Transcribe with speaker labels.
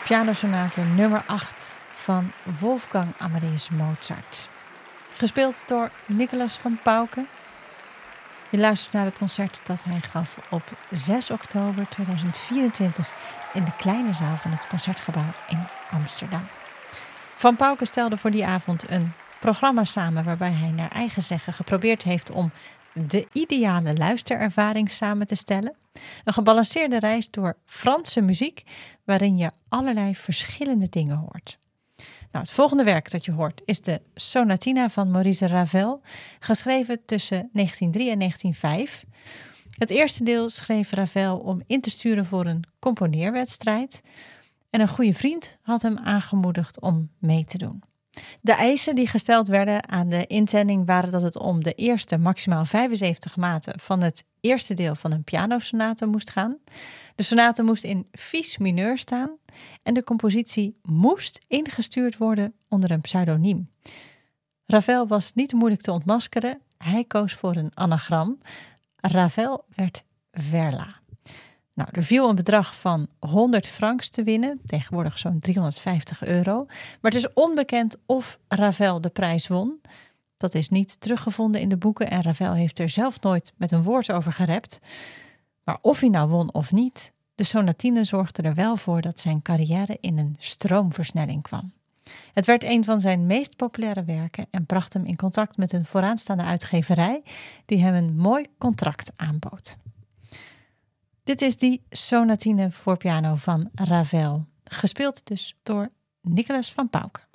Speaker 1: pianosonate nummer 8 van Wolfgang Amadeus Mozart. Gespeeld door Nicolas van Pauken. Je luistert naar het concert dat hij gaf op 6 oktober 2024 in de kleine zaal van het Concertgebouw in Amsterdam. Van Pauken stelde voor die avond een programma samen waarbij hij naar eigen zeggen geprobeerd heeft om de ideale luisterervaring samen te stellen. Een gebalanceerde reis door Franse muziek waarin je allerlei verschillende dingen hoort. Nou, het volgende werk dat je hoort is de Sonatina van Maurice Ravel, geschreven tussen 1903 en 1905. Het eerste deel schreef Ravel om in te sturen voor een componeerwedstrijd en een goede vriend had hem aangemoedigd om mee te doen. De eisen die gesteld werden aan de inzending waren dat het om de eerste maximaal 75 maten van het eerste deel van een pianosonate moest gaan. De sonate moest in vies mineur staan en de compositie moest ingestuurd worden onder een pseudoniem. Ravel was niet moeilijk te ontmaskeren. Hij koos voor een anagram. Ravel werd Verla. Nou, er viel een bedrag van 100 francs te winnen, tegenwoordig zo'n €350. Maar het is onbekend of Ravel de prijs won. Dat is niet teruggevonden in de boeken en Ravel heeft er zelf nooit met een woord over gerept. Maar of hij nou won of niet, de sonatine zorgde er wel voor dat zijn carrière in een stroomversnelling kwam. Het werd een van zijn meest populaire werken en bracht hem in contact met een vooraanstaande uitgeverij die hem een mooi contract aanbood. Dit is die sonatine voor piano van Ravel, gespeeld dus door Nicolas van Pauken.